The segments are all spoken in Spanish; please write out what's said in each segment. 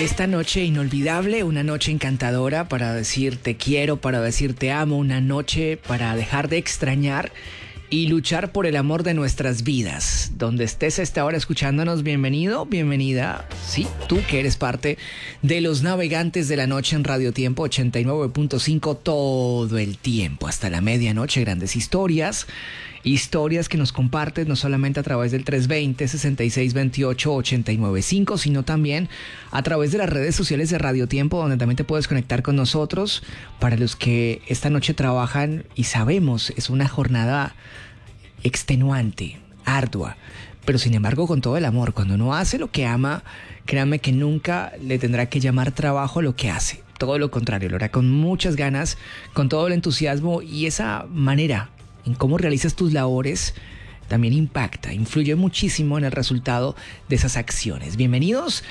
Esta noche inolvidable, una noche encantadora para decir te quiero, para decir te amo, una noche para dejar de extrañar y luchar por el amor de nuestras vidas. Donde estés a esta hora escuchándonos, bienvenido, bienvenida. Sí, tú que eres parte de los navegantes de la noche en Radio Tiempo 89.5 todo el tiempo, hasta la medianoche. Grandes historias que nos compartes no solamente a través del 320-6628-895, sino también a través de las redes sociales de Radio Tiempo, donde también te puedes conectar con nosotros. Para los que esta noche trabajan y sabemos, es una jornada extenuante, ardua, pero sin embargo con todo el amor. Cuando uno hace lo que ama, créanme que nunca le tendrá que llamar trabajo lo que hace. Todo lo contrario, lo hará con muchas ganas, con todo el entusiasmo, y esa manera en cómo realizas tus labores también impacta, influye muchísimo en el resultado de esas acciones. Bienvenidos,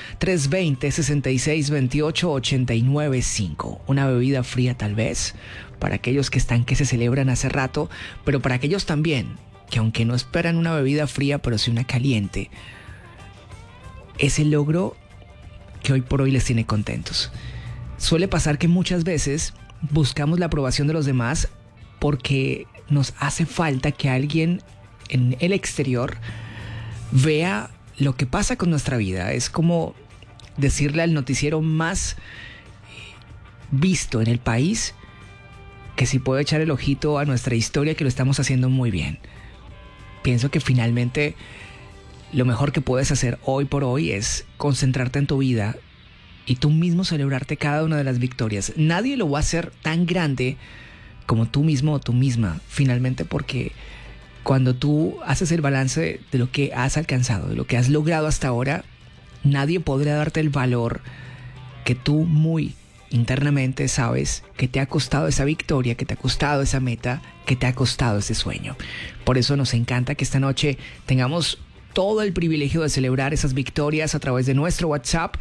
320-6628-895. Una bebida fría tal vez, para aquellos que están que se celebran hace rato, pero para aquellos también, que aunque no esperan una bebida fría, pero sí una caliente, es el logro que hoy por hoy les tiene contentos. Suele pasar que muchas veces buscamos la aprobación de los demás porque nos hace falta que alguien en el exterior vea lo que pasa con nuestra vida. Es como decirle al noticiero más visto en el país que si puede echar el ojito a nuestra historia, que lo estamos haciendo muy bien. Pienso que finalmente lo mejor que puedes hacer hoy por hoy es concentrarte en tu vida y tú mismo celebrarte cada una de las victorias. Nadie lo va a hacer tan grande como tú mismo o tú misma, finalmente, porque cuando tú haces el balance de lo que has alcanzado, de lo que has logrado hasta ahora, nadie podrá darte el valor que tú muy internamente sabes que te ha costado esa victoria, que te ha costado esa meta, que te ha costado ese sueño. Por eso nos encanta que esta noche tengamos todo el privilegio de celebrar esas victorias a través de nuestro WhatsApp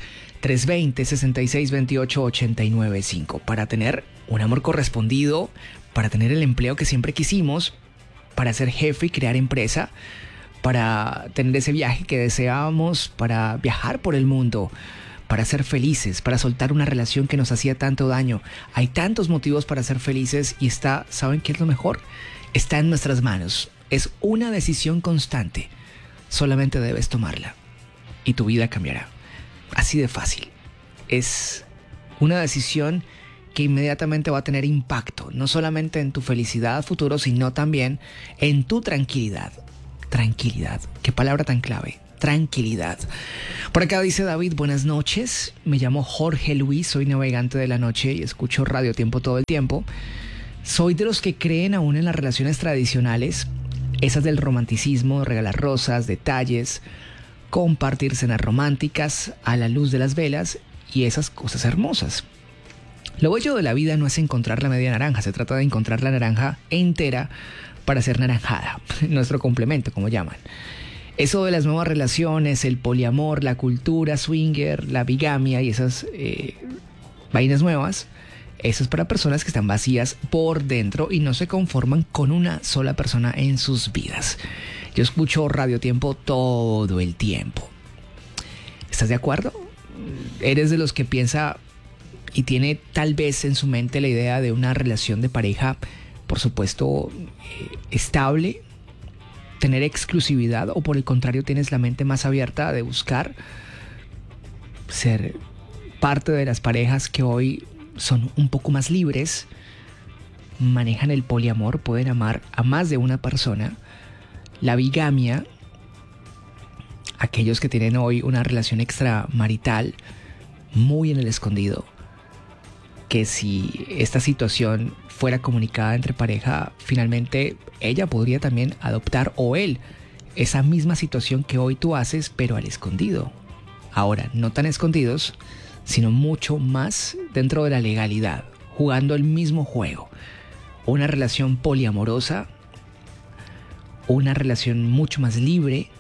320-6628-895, para tener un amor correspondido, para tener el empleo que siempre quisimos, para ser jefe y crear empresa, para tener ese viaje que deseábamos, para viajar por el mundo, para ser felices, para soltar una relación que nos hacía tanto daño. Hay tantos motivos para ser felices y ¿saben qué es lo mejor? Está en nuestras manos. Es una decisión constante. Solamente debes tomarla y tu vida cambiará. Así de fácil. Es una decisión que inmediatamente va a tener impacto, no solamente en tu felicidad futuro, sino también en tu tranquilidad. Tranquilidad, qué palabra tan clave, tranquilidad. Por acá dice David, buenas noches, me llamo Jorge Luis, soy navegante de la noche y escucho Radio Tiempo todo el tiempo. Soy de los que creen aún en las relaciones tradicionales, esas del romanticismo, regalar rosas, detalles, compartir cenas románticas a la luz de las velas y esas cosas hermosas. Lo bello de la vida no es encontrar la media naranja, se trata de encontrar la naranja entera para ser naranjada, nuestro complemento, como llaman. Eso de las nuevas relaciones, el poliamor, la cultura swinger, la bigamia y esas vainas nuevas, eso es para personas que están vacías por dentro y no se conforman con una sola persona en sus vidas. Yo escucho Radio Tiempo todo el tiempo. ¿Estás de acuerdo? ¿Eres de los que piensa y tiene tal vez en su mente la idea de una relación de pareja, por supuesto, estable, tener exclusividad, o por el contrario tienes la mente más abierta de buscar ser parte de las parejas que hoy son un poco más libres, manejan el poliamor, pueden amar a más de una persona, la bigamia, aquellos que tienen hoy una relación extramarital muy en el escondido, que si esta situación fuera comunicada entre pareja, finalmente ella podría también adoptar, o él, esa misma situación que hoy tú haces, pero al escondido. Ahora, no tan escondidos, sino mucho más dentro de la legalidad, jugando el mismo juego. Una relación poliamorosa, una relación mucho más libre,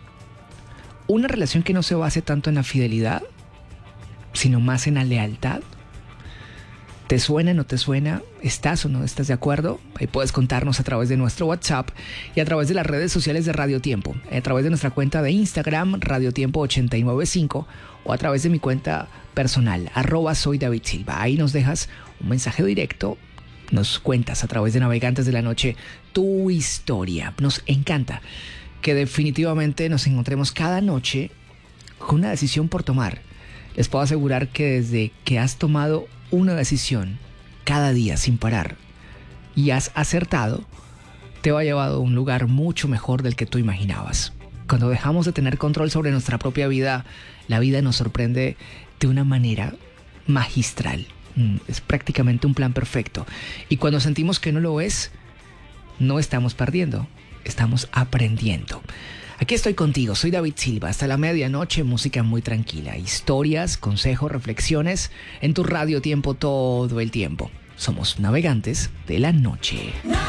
una relación que no se base tanto en la fidelidad, sino más en la lealtad. ¿Te suena, no te suena? ¿Estás o no estás de acuerdo? Ahí puedes contarnos a través de nuestro WhatsApp y a través de las redes sociales de Radio Tiempo, a través de nuestra cuenta de Instagram, Radio Tiempo 895, o a través de mi cuenta personal, @soydavidsilva. Ahí nos dejas un mensaje directo, nos cuentas a través de Navegantes de la Noche tu historia. Nos encanta que definitivamente nos encontremos cada noche con una decisión por tomar. Les puedo asegurar que desde que has tomado una decisión cada día sin parar y has acertado, te va llevado a un lugar mucho mejor del que tú imaginabas. Cuando dejamos de tener control sobre nuestra propia vida, la vida nos sorprende de una manera magistral. Es prácticamente un plan perfecto. Y cuando sentimos que no lo es, no estamos perdiendo, estamos aprendiendo. Aquí estoy contigo, soy David Silva, hasta la medianoche, música muy tranquila, historias, consejos, reflexiones en tu Radio Tiempo todo el tiempo. Somos Navegantes de la Noche.